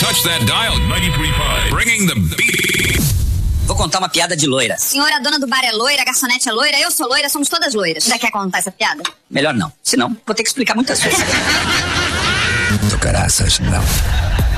touch that dial. 93.5. Bringing the beat. Vou contar uma piada de loira. Senhora, a dona do bar é loira, a garçonete é loira, eu sou loira, somos todas loiras. Já quer contar essa piada? Melhor não, senão vou ter que explicar muitas vezes. Do caraças, não.